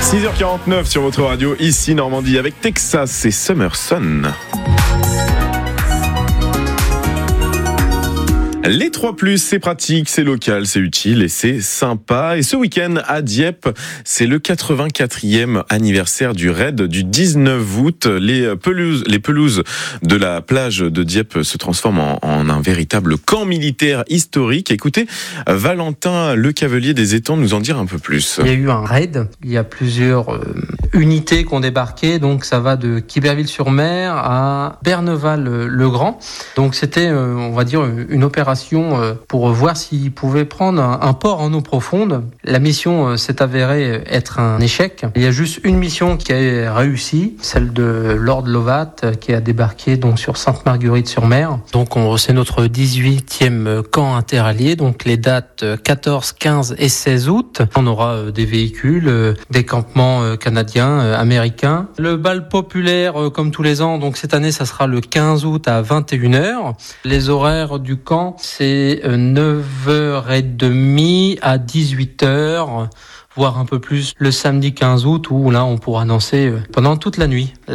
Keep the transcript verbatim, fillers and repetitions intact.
six heures quarante-neuf sur votre radio, ici Normandie, avec Texas et Summer Sun. Les trois plus, c'est pratique, c'est local, c'est utile et c'est sympa. Et ce week-end à Dieppe, c'est le quatre-vingt-quatrième anniversaire du raid du dix-neuf août. Les pelouses, les pelouses de la plage de Dieppe se transforment en, en un véritable camp militaire historique. Écoutez, Valentin Lecavelier des Étangs nous en dire un peu plus. Il y a eu un raid, il y a plusieurs euh, unités qui ont débarqué, donc ça va de Quiberville-sur-Mer à Berneval-le-Grand. Donc c'était, euh, on va dire, une opération pour voir s'ils pouvaient prendre un port en eau profonde. La mission s'est avérée être un échec. Il y a juste une mission qui a réussi, celle de Lord Lovat qui a débarqué donc sur Sainte-Marguerite-sur-Mer. Donc on, c'est notre dix-huitième camp interallié, donc les dates quatorze, quinze et seize août. On aura des véhicules, des campements canadiens, américains. Le bal populaire comme tous les ans, donc cette année ça sera le quinze août à vingt et une heures. Les horaires du camp, c'est neuf heures trente à dix-huit heures, voire un peu plus le samedi quinze août où là on pourra danser pendant toute la nuit.